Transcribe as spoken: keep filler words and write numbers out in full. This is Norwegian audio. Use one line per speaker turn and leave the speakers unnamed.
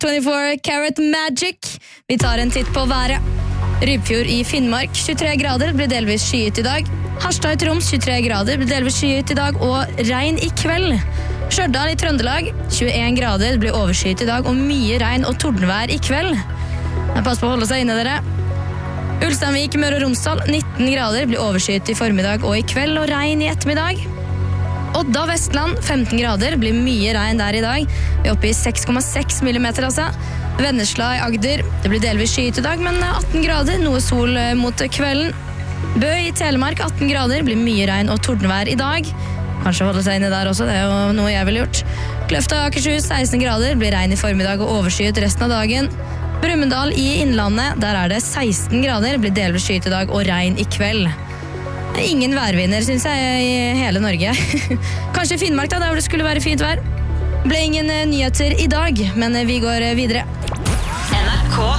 tjuefire Karat Magic. Vi tar en titt på været. Rypfjord i Finnmark, tjuetre grader, blir delvis skyet i dag. Harstad i Troms, tjuetre grader, blir delvis skyet i dag, og regn i kveld. Stjørdal i Trøndelag, tjueen grader, blir overskyet i dag, og mye regn og tordenvær i kveld. Pass på å holde seg inne, dere. Ulsteinvik, Møre og Romsdal, nitten grader, blir overskyet i formiddag og i kveld, og regn i ettermiddag. Odda Vestland, femten grader, blir mye regn der i dag. Vi er oppe i seks komma seks millimeter, altså. Vennesla i Agder, det blir delvis skyet i dag, men atten grader, noe sol mot kvelden. Bø i Telemark, atten grader, blir mye regn og tordenvær i dag. Kanskje holde seg inne der også, det er jo noe jeg ville gjort. Kløfta i Akershus, seksten grader, blir regn i formiddag og overskyet resten av dagen. Brumunddal i Innlandet, der er det seksten grader, blir delvis skyet i dag og regn i kveld. Ingen værvinner, synes jeg, i hele Norge. Kanskje i Finnmark da, der hvor det skulle være fint vær. Ble ingen nyheter i dag, men vi går videre.
N R K